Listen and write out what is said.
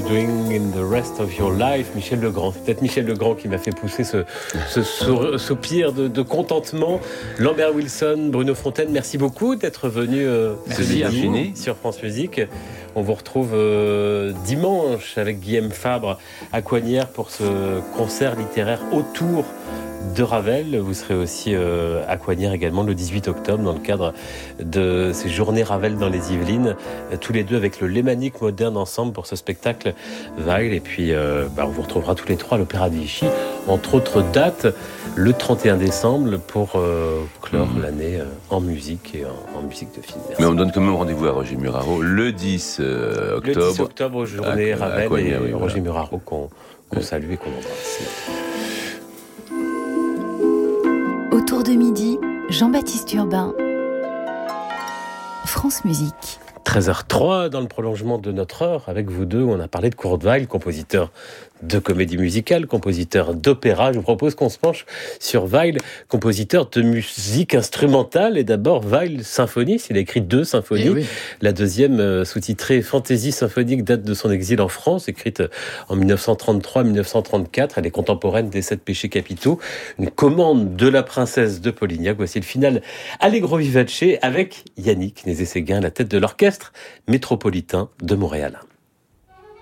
doing in the rest of your life? Michel Legrand. C'est peut-être Michel Legrand qui m'a fait pousser ce soupir de contentement. Lambert Wilson, Bruno Fontaine, merci beaucoup d'être venu sur France Musique. On vous retrouve dimanche avec Guillaume Fabre à Coignières pour ce concert littéraire autour de Ravel. Vous serez aussi à Coignières également le 18 octobre dans le cadre de ces journées Ravel dans les Yvelines, tous les deux avec le Lémanique Moderne ensemble pour ce spectacle Weil. Et puis on vous retrouvera tous les trois à l'Opéra de Vichy, entre autres dates, le 31 décembre pour clore l'année en musique et en musique de film. Merci. Mais on donne quand même rendez-vous à Roger Muraro le 10 octobre. Le 10 octobre, journée Ravel, Coignières, et Roger Muraro qu'on salue et qu'on embrasse. Autour de midi, Jean-Baptiste Urbain, France Musique. 13h03 dans le prolongement de notre heure avec vous deux, on a parlé de Kurt Weill, compositeur de comédie musicale, compositeur d'opéra. Je vous propose qu'on se penche sur Weill, compositeur de musique instrumentale. Et d'abord, Weill, symphoniste. Il a écrit 2 symphonies. Oui. La deuxième, sous-titrée Fantaisie symphonique, date de son exil en France, écrite en 1933-1934. Elle est contemporaine des 7 péchés capitaux. Une commande de la princesse de Polignac. Voici le final Allegro vivace avec Yannick Nézet-Séguin à la tête de l'orchestre métropolitain de Montréal.